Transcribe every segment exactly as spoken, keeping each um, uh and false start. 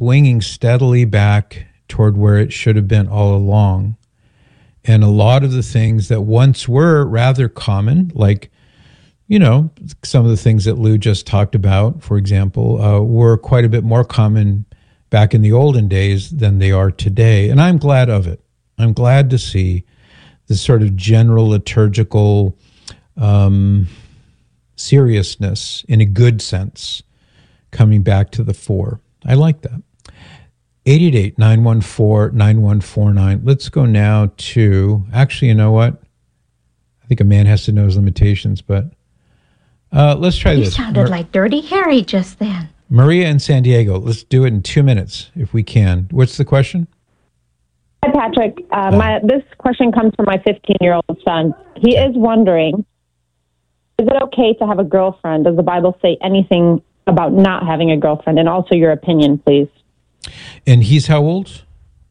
swinging steadily back toward where it should have been all along. And a lot of the things that once were rather common, like, you know, some of the things that Lou just talked about, for example, uh, were quite a bit more common back in the olden days than they are today. And I'm glad of it. I'm glad to see this sort of general liturgical um, seriousness in a good sense coming back to the fore. I like that. eight eight eight, nine one four, nine one four nine. Let's go now to, actually, you know what? I think a man has to know his limitations, but uh, let's try you this. You sounded Mar- like Dirty Harry just then. Maria in San Diego. Let's do it in two minutes if we can. What's the question? Hi, Patrick. Uh, uh, my, this question comes from my fifteen-year-old son. He is wondering, is it okay to have a girlfriend? Does the Bible say anything about not having a girlfriend? And also your opinion, please. And he's how old?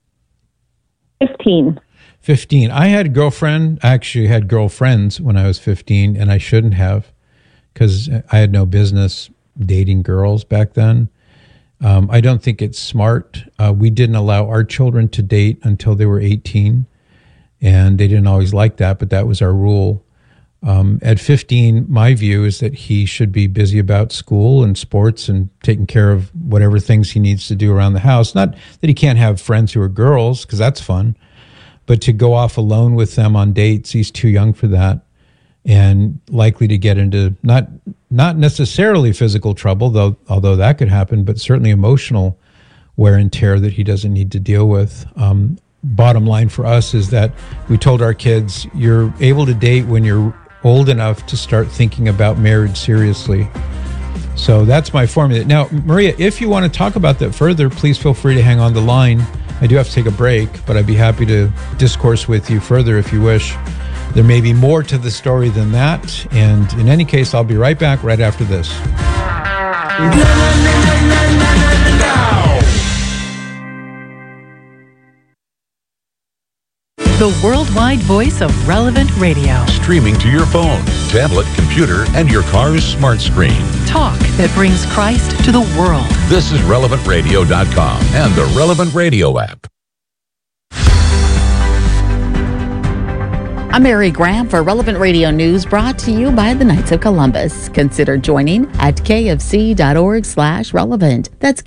fifteen. fifteen. I had a girlfriend. I actually had girlfriends when I was fifteen, and I shouldn't have because I had no business dating girls back then. Um, I don't think it's smart. Uh, we didn't allow our children to date until they were eighteen, and they didn't always like that, but that was our rule. Um, at fifteen, my view is that he should be busy about school and sports and taking care of whatever things he needs to do around the house. Not that he can't have friends who are girls, because that's fun, but to go off alone with them on dates, he's too young for that, and likely to get into not not necessarily physical trouble, though, although that could happen, but certainly emotional wear and tear that he doesn't need to deal with. Um, bottom line for us is that we told our kids, you're able to date when you're old enough to start thinking about marriage seriously. So that's my formula. Now, Maria, if you want to talk about that further, please feel free to hang on the line. I do have to take a break, but I'd be happy to discourse with you further if you wish. There may be more to the story than that, and in any case, I'll be right back right after this. The worldwide voice of Relevant Radio. Streaming to your phone, tablet, computer, and your car's smart screen. Talk that brings Christ to the world. This is relevant radio dot com and the Relevant Radio app. I'm Mary Graham for Relevant Radio News, brought to you by the Knights of Columbus. Consider joining at kfc.org slash relevant. That's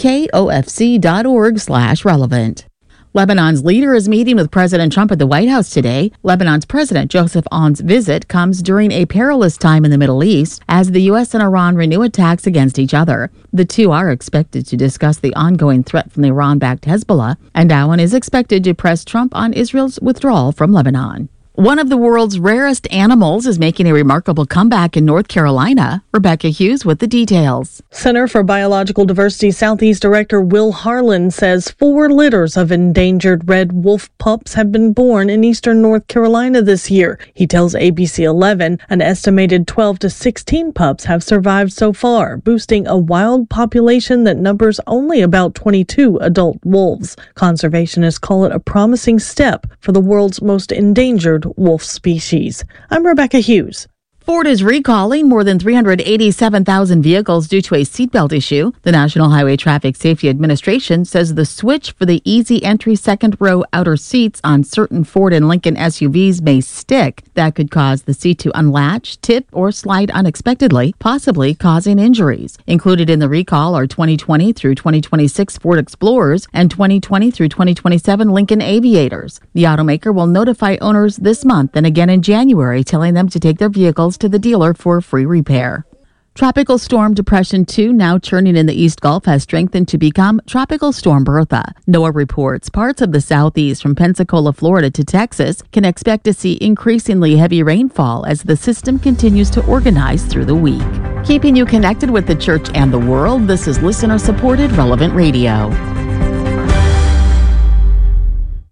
kofc.org slash relevant. Lebanon's leader is meeting with President Trump at the White House today. Lebanon's President Joseph Aoun's visit comes during a perilous time in the Middle East as the U S and Iran renew attacks against each other. The two are expected to discuss the ongoing threat from the Iran-backed Hezbollah, and Aoun is expected to press Trump on Israel's withdrawal from Lebanon. One of the world's rarest animals is making a remarkable comeback in North Carolina. Rebecca Hughes with the details. Center for Biological Diversity Southeast Director Will Harlan says four litters of endangered red wolf pups have been born in eastern North Carolina this year. He tells A B C eleven an estimated twelve to sixteen pups have survived so far, boosting a wild population that numbers only about twenty-two adult wolves. Conservationists call it a promising step for the world's most endangered wolf species. I'm Rebecca Hughes. Ford is recalling more than three hundred eighty-seven thousand vehicles due to a seatbelt issue. The National Highway Traffic Safety Administration says the switch for the easy entry second row outer seats on certain Ford and Lincoln S U Vs may stick. That could cause the seat to unlatch, tip, or slide unexpectedly, possibly causing injuries. Included in the recall are twenty twenty through twenty twenty-six Ford Explorers and twenty twenty through twenty twenty-seven Lincoln Aviators. The automaker will notify owners this month and again in January, telling them to take their vehicles to the dealer for free repair. Tropical Storm Depression two, now churning in the East Gulf, has strengthened to become Tropical Storm Bertha. NOAA reports parts of the southeast from Pensacola, Florida to Texas can expect to see increasingly heavy rainfall as the system continues to organize through the week. Keeping you connected with the church and the world, this is listener-supported Relevant Radio.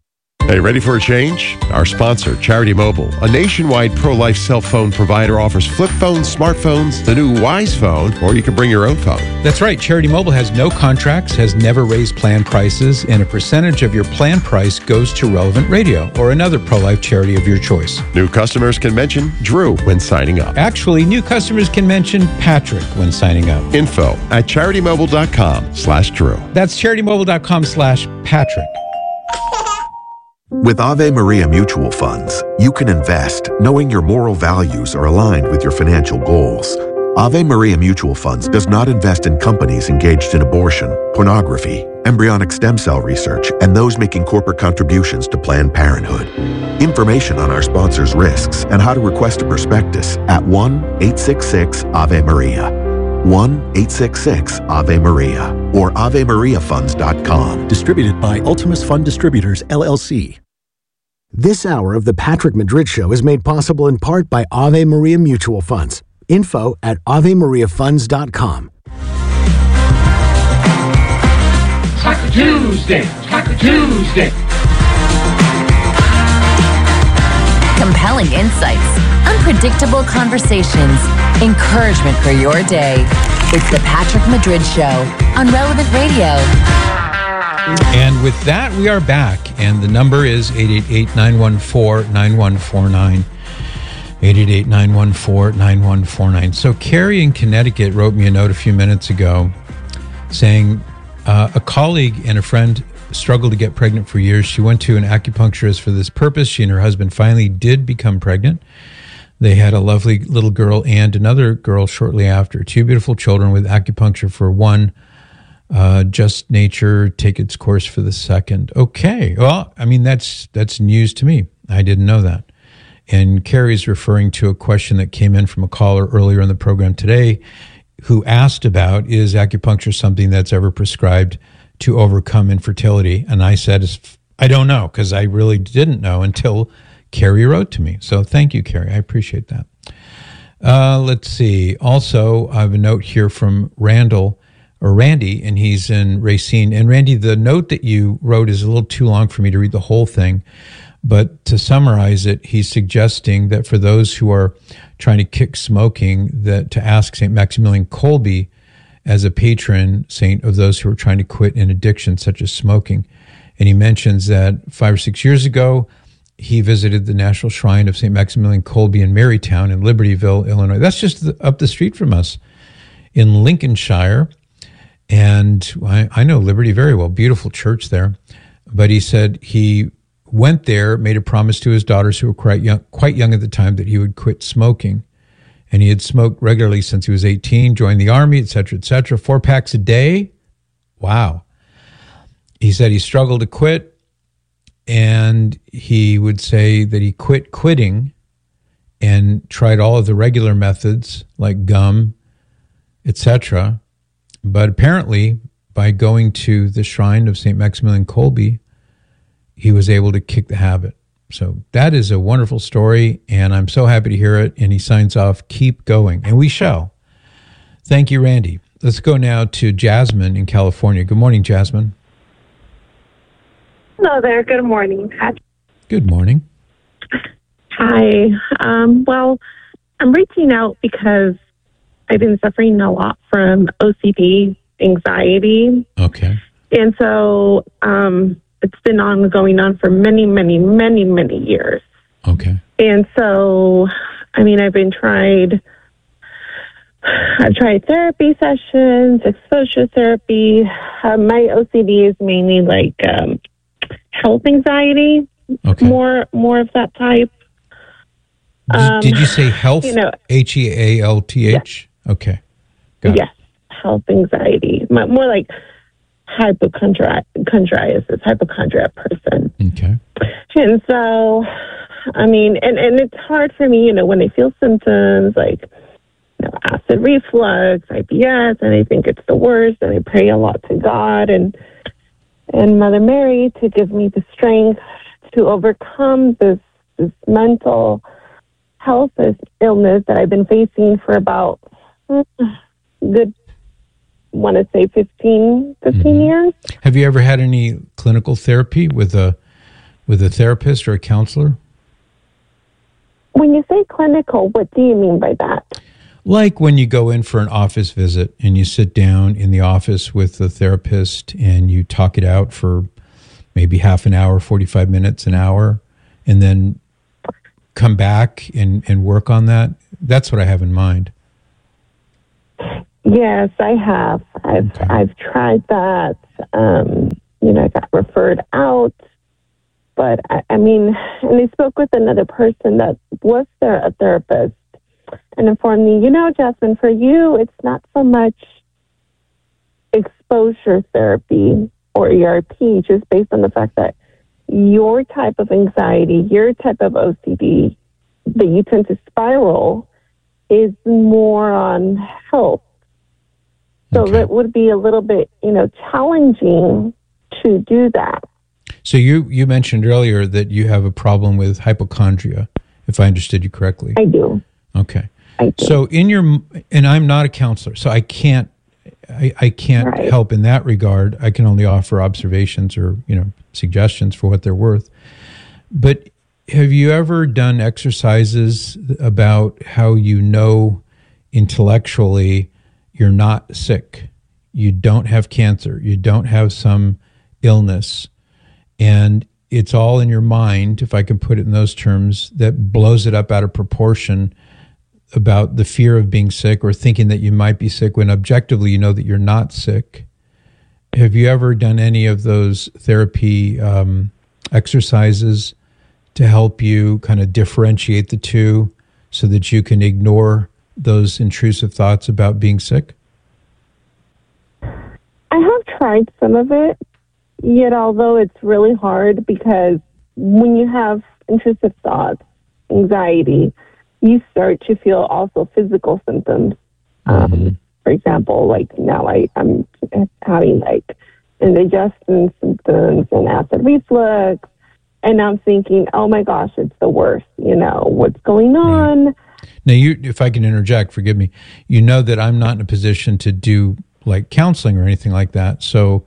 Hey, ready for a change? Our sponsor, Charity Mobile, a nationwide pro-life cell phone provider, offers flip phones, smartphones, the new Wise phone, or you can bring your own phone. That's right. Charity Mobile has no contracts, has never raised plan prices, and a percentage of your plan price goes to Relevant Radio or another pro-life charity of your choice. New customers can mention Drew when signing up. Actually, new customers can mention Patrick when signing up. Info at charitymobile.com slash Drew. That's charitymobile.com slash Patrick. With Ave Maria Mutual Funds, you can invest knowing your moral values are aligned with your financial goals. Ave Maria Mutual Funds does not invest in companies engaged in abortion, pornography, embryonic stem cell research, and those making corporate contributions to Planned Parenthood. Information on our sponsors' risks and how to request a prospectus at one eight six six Ave Maria. one eight six six Ave Maria or ave maria funds dot com. Distributed by Ultimus Fund Distributors, L L C. This hour of the Patrick Madrid Show is made possible in part by Ave Maria Mutual Funds. Info at ave maria funds dot com. Taco Tuesday! Taco Tuesday! Compelling insights, unpredictable conversations, encouragement for your day. It's the Patrick Madrid Show on Relevant Radio. And with that, we are back. And the number is eight eight eight, nine one four, nine one four nine. eight eight eight, nine one four, nine one four nine. So Carrie in Connecticut wrote me a note a few minutes ago saying uh, a colleague and a friend struggled to get pregnant for years. She went to an acupuncturist for this purpose. She and her husband finally did become pregnant. They had a lovely little girl and another girl shortly after. Two beautiful children with acupuncture for one. Uh, just nature, take its course for the second. Okay. Well, I mean, that's that's news to me. I didn't know that. And Carrie's referring to a question that came in from a caller earlier in the program today who asked about, is acupuncture something that's ever prescribed to overcome infertility? And I said, I don't know, because I really didn't know until Carrie wrote to me. So thank you, Carrie. I appreciate that. Uh, let's see. Also, I have a note here from Randall, or Randy, and he's in Racine. And Randy, the note that you wrote is a little too long for me to read the whole thing. But to summarize it, he's suggesting that for those who are trying to kick smoking, that to ask Saint Maximilian Kolbe as a patron saint of those who are trying to quit an addiction such as smoking. And he mentions that five or six years ago, he visited the National Shrine of Saint Maximilian Kolbe in Marytown in Libertyville, Illinois. That's just the, up the street from us in Lincolnshire. And I, I know Liberty very well, beautiful church there. But he said he went there, made a promise to his daughters who were quite young, quite young at the time that he would quit smoking. And he had smoked regularly since he was eighteen, joined the army, et cetera, et cetera. Four packs a day. Wow. He said he struggled to quit. And he would say that he quit quitting and tried all of the regular methods like gum, et cetera. But apparently, by going to the shrine of Saint Maximilian Kolbe, he was able to kick the habit. So that is a wonderful story, and I'm so happy to hear it. And he signs off, keep going, and we shall. Thank you, Randy. Let's go now to Jasmine in California. Good morning, Jasmine. Hello there. Good morning, Patrick. Good morning. Hi. Um, well, I'm reaching out because I've been suffering a lot from O C D, anxiety. Okay. And so um, it's been on going on for many, many, many, many years. Okay. And so, I mean, I've been tried, I've tried therapy sessions, exposure therapy. Uh, my O C D is mainly like um, health anxiety, okay. more, more of that type. Um, did, did you say health? You know, H E A L T H? Yeah. Okay. Got yes, it. Health anxiety. More like hypochondriasis, hypochondriac person. Okay. And so, I mean, and, and it's hard for me, you know, when I feel symptoms like, you know, acid reflux, I B S, and I think it's the worst, and I pray a lot to God and and Mother Mary to give me the strength to overcome this this mental health illness that I've been facing for about uh, good, want to say fifteen, fifteen mm-hmm. years. Have you ever had any clinical therapy with a With a therapist or a counselor? When you say clinical, what do you mean by that? Like when you go in for an office visit and you sit down in the office with the therapist and you talk it out for maybe half an hour, forty-five minutes, an hour, and then come back and, and work on that. That's what I have in mind. Yes, I have. I've okay. I've tried that. Um, you know, I got referred out. But, I, I mean, and I spoke with another person that was there, a therapist, and informed me, you know, Jasmine, for you, it's not so much exposure therapy or E R P, just based on the fact that your type of anxiety, your type of O C D that you tend to spiral is more on health. So okay. That would be a little bit, you know, challenging to do that. So you, you mentioned earlier that you have a problem with hypochondria, if I understood you correctly. I do. Okay. I do. So in your, and I'm not a counselor, so I can't, I, I can't right. help in that regard. I can only offer observations or, you know, suggestions for what they're worth. But have you ever done exercises about how you know intellectually you're not sick, you don't have cancer, you don't have some illness, and it's all in your mind, if I can put it in those terms, that blows it up out of proportion about the fear of being sick or thinking that you might be sick when objectively you know that you're not sick? Have you ever done any of those therapy um, exercises to help you kind of differentiate the two so that you can ignore those intrusive thoughts about being sick? I have tried some of it, yet although it's really hard because when you have intrusive thoughts, anxiety, you start to feel also physical symptoms. Um, mm-hmm. For example, like now I, I'm having like indigestion symptoms and acid reflux, and I'm thinking, oh my gosh, it's the worst. You know, what's going on? Right. Now, you, if I can interject, forgive me, you know that I'm not in a position to do like counseling or anything like that. So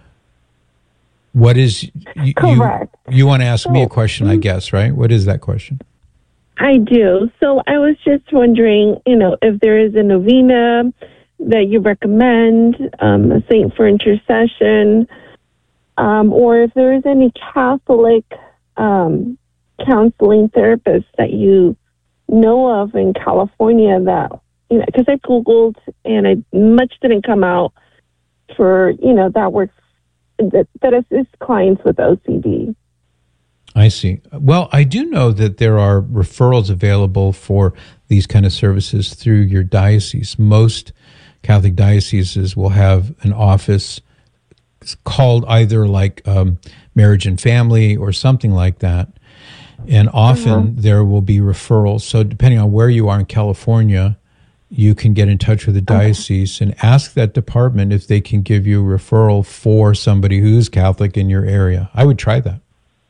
what is, you, Correct. you, you want to ask so, me a question, I guess, right? What is that question? I do. So I was just wondering, you know, if there is a novena that you recommend, um, a saint for intercession, um, or if there is any Catholic um, counseling therapist that you know of in California that, you know, because I Googled and I much didn't come out for, you know, that works, that, that assists clients with O C D. I see. Well, I do know that there are referrals available for these kind of services through your diocese. Most Catholic dioceses will have an office called either like um, marriage and family or something like that. And often mm-hmm. there will be referrals. So depending on where you are in California, you can get in touch with the diocese okay. and ask that department if they can give you a referral for somebody who's Catholic in your area. I would try that.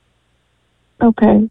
Okay.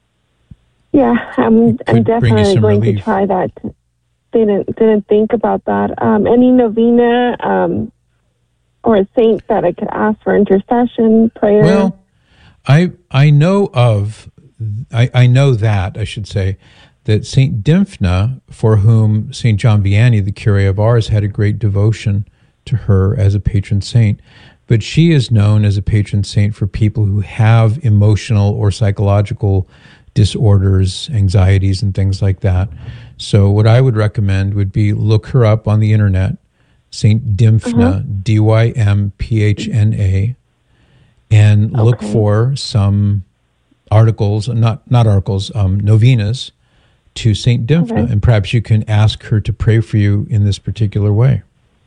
Yeah, I'm, I'm definitely going relief. to try that. Didn't didn't think about that. Um, any novena um, or a saint that I could ask for intercession, prayer? Well, I I know of, I, I know that, I should say, that Saint Dymphna, for whom Saint John Vianney, the curé of Ars, had a great devotion to her as a patron saint. But she is known as a patron saint for people who have emotional or psychological disorders, anxieties, and things like that. So what I would recommend would be look her up on the internet, Saint Dymphna, uh-huh. D Y M P H N A, and okay. look for some articles, not not articles, um, novenas to Saint Dymphna, okay. and perhaps you can ask her to pray for you in this particular way.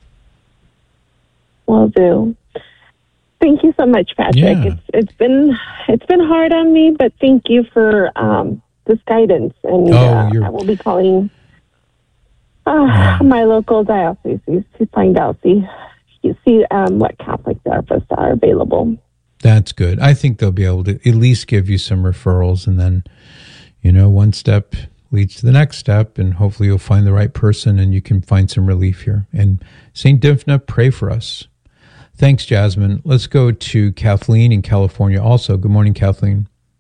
Will do. Thank you so much, Patrick. Yeah. It's it's been it's been hard on me, but thank you for um, this guidance. And oh, uh, I will be calling uh, yeah. my local diocese to find out see see um, what Catholic therapists are available. That's good. I think they'll be able to at least give you some referrals, and then you know one step leads to the next step, and hopefully you'll find the right person, and you can find some relief here. And Saint Dymphna, pray for us. Thanks, Jasmine. Let's go to Kathleen in California also. Good morning, Kathleen.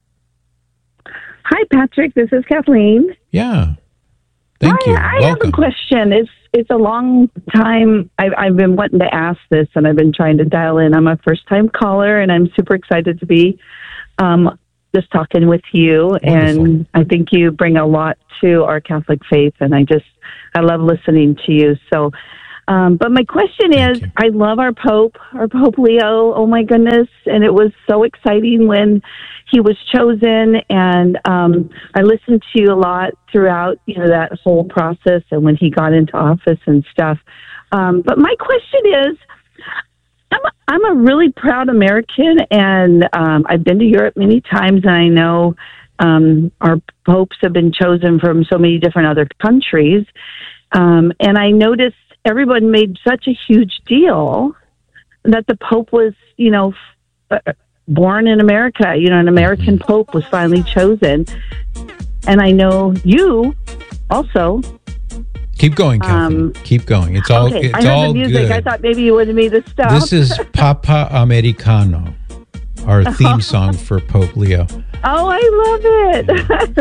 Hi, Patrick. This is Kathleen. Yeah. Thank Hi, you. I Welcome. have a question. It's it's a long time. I've, I've been wanting to ask this, and I've been trying to dial in. I'm a first-time caller, and I'm super excited to be um, just talking with you. Wonderful. And I think you bring a lot to our Catholic faith, and I just I love listening to you. So, um, but my question Thank is, you. I love our Pope, our Pope Leo. Oh my goodness! And it was so exciting when he was chosen, and um, I listened to you a lot throughout, you know, that whole process and when he got into office and stuff. Um, but my question is, I'm a, I'm a really proud American, and um, I've been to Europe many times, and I know um, our popes have been chosen from so many different other countries. Um, and I noticed everyone made such a huge deal that the Pope was, you know, f- born in America. You know, an American Pope was finally chosen. And I know you also. Keep going, Catherine. Um, Keep going. It's all okay, it's I heard all the music. good. I thought maybe you wanted me to stop. This is Papa Americano, our theme song for Pope Leo. Oh, I love it.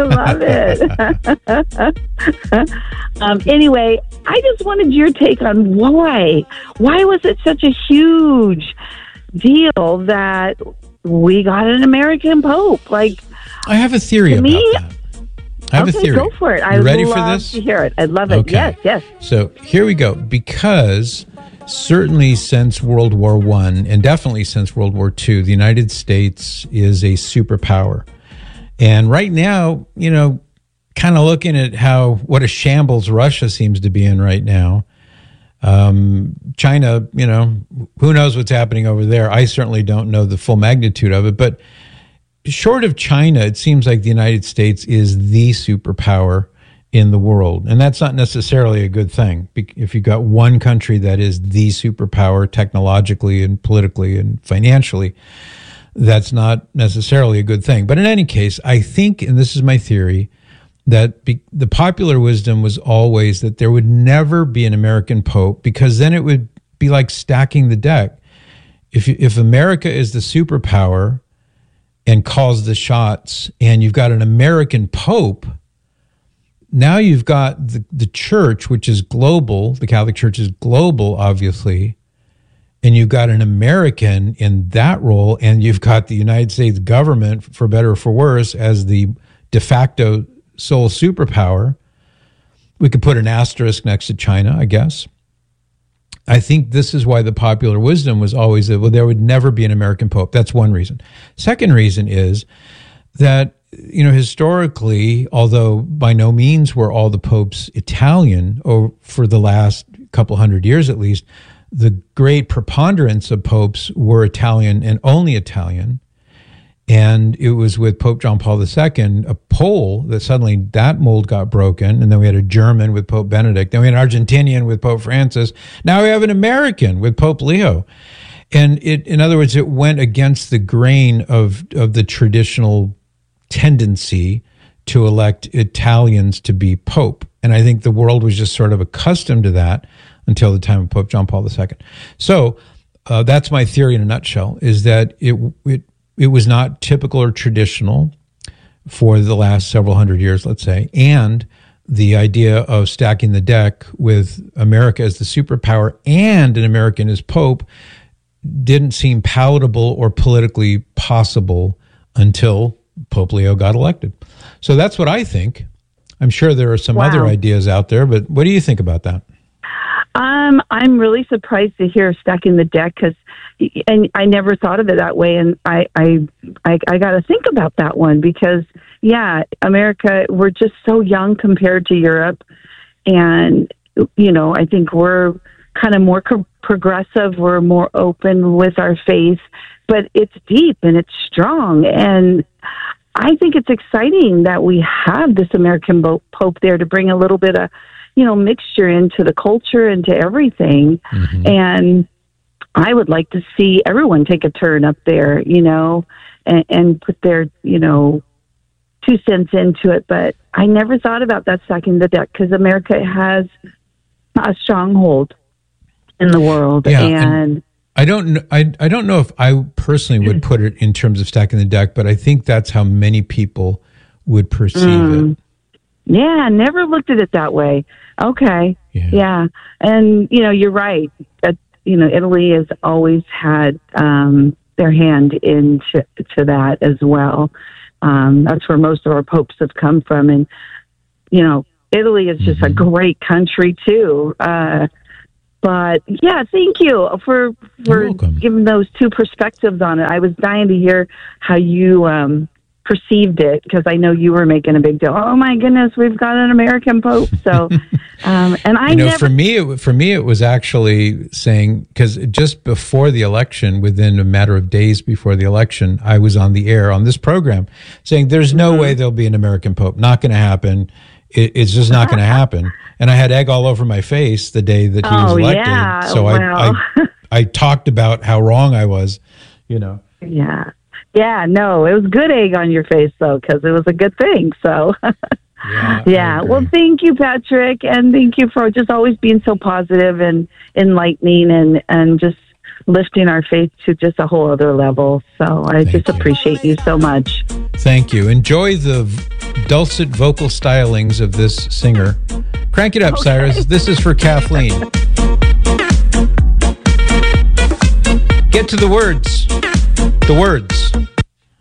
I love it. um, anyway, I just wanted your take on why. Why was it such a huge deal that we got an American Pope? Like, I have a theory to about me, that. I have okay, a theory. go for it. You I'd ready love for this? to hear it. I'd love it. Okay. Yes, yes. So here we go. Because certainly since World War One, and definitely since World War Two, the United States is a superpower. And right now, you know, kind of looking at how what a shambles Russia seems to be in right now. Um, China, you know, who knows what's happening over there? I certainly don't know the full magnitude of it, but short of China, it seems like the United States is the superpower in the world. And that's not necessarily a good thing. If you've got one country that is the superpower technologically and politically and financially, that's not necessarily a good thing. But in any case, I think, and this is my theory, that be, the popular wisdom was always that there would never be an American Pope, because then it would be like stacking the deck. If you, if America is the superpower and calls the shots, and you've got an American Pope, now you've got the, the church, which is global, the Catholic Church is global, obviously, and you've got an American in that role, and you've got the United States government, for better or for worse, as the de facto sole superpower. We could put an asterisk next to China, I guess. I think this is why the popular wisdom was always that, well, there would never be an American Pope. That's one reason. Second reason is that, you know, historically, although by no means were all the popes Italian, or for the last couple hundred years at least, the great preponderance of popes were Italian and only Italian. And it was with Pope John Paul the Second, a Pole, that suddenly that mold got broken. And then we had a German with Pope Benedict. Then we had an Argentinian with Pope Francis. Now we have an American with Pope Leo. And it, in other words, it went against the grain of, of the traditional tendency to elect Italians to be Pope. And I think the world was just sort of accustomed to that until the time of Pope John Paul the Second. So uh, that's my theory in a nutshell, is that it it It was not typical or traditional for the last several hundred years, let's say. And the idea of stacking the deck with America as the superpower and an American as Pope didn't seem palatable or politically possible until Pope Leo got elected. So that's what I think. I'm sure there are some Wow. other ideas out there, but what do you think about that? Um, I'm really surprised to hear stacking the deck, because, and I never thought of it that way, and I, I, I, I got to think about that one, because, yeah, America, we're just so young compared to Europe, and you know, I think we're kind of more co- progressive, we're more open with our faith, but it's deep and it's strong, and I think it's exciting that we have this American Pope there to bring a little bit of, you know, mixture into the culture, into everything. Mm-hmm. And I would like to see everyone take a turn up there, you know, and, and put their, you know, two cents into it. But I never thought about that stacking the deck, because America has a stronghold in the world. Yeah, and, and I don't kn- I, I don't know if I personally would put it in terms of stacking the deck, but I think that's how many people would perceive Mm. it. Yeah, never looked at it that way. Okay. Yeah. yeah. And, you know, you're right. Uh, you know, Italy has always had um, their hand into to that as well. Um, that's where most of our popes have come from. And, you know, Italy is just Mm-hmm. a great country, too. Uh, but, yeah, thank you for, for giving those two perspectives on it. I was dying to hear how you um, perceived it, because I know you were making a big deal. Oh, my goodness, we've got an American pope. So, um, and I you know, never... for me, it, for me, it was actually saying, because just before the election, within a matter of days before the election, I was on the air on this program saying, there's no way there'll be an American pope. Not going to happen. It, it's just not going to happen. And I had egg all over my face the day that he was Oh, elected. yeah. So Wow. I, I, I talked about how wrong I was, you know. Yeah. Yeah, no, it was good egg on your face, though, because it was a good thing. So, yeah. yeah. Well, thank you, Patrick. And thank you for just always being so positive and enlightening and, and just lifting our faith to just a whole other level. So I just appreciate you so much. Thank you. Enjoy the v- dulcet vocal stylings of this singer. Crank it up, Okay. Cyrus. This is for Kathleen. Get to the words. The words.